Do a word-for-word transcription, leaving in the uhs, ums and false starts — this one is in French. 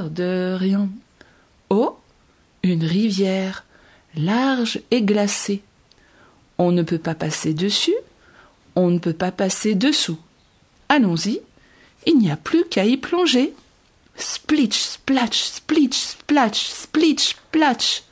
l'air de rien. Oh, une rivière, large et glacée. On ne peut pas passer dessus, on ne peut pas passer dessous. Allons-y, il n'y a plus qu'à y plonger. Splitch, splatch, splitch, splatch, splitch, splatch.